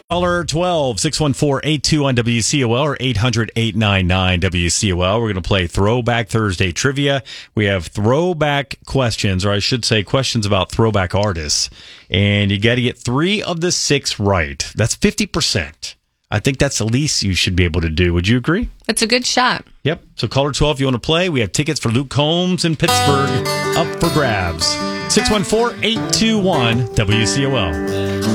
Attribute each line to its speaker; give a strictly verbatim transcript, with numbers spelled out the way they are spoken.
Speaker 1: Caller twelve, six one four, eight two one W C O L or eight hundred, eight nine nine W C O L. We're going to play Throwback Thursday Trivia. We have throwback questions, or I should say questions about throwback artists. And you got to get three of the six right. That's fifty percent. I think that's the least you should be able to do. Would you agree?
Speaker 2: It's a good shot.
Speaker 1: Yep. So caller twelve, if you want to play, we have tickets for Luke Combs in Pittsburgh up for grabs. six one four, eight two one W C O L.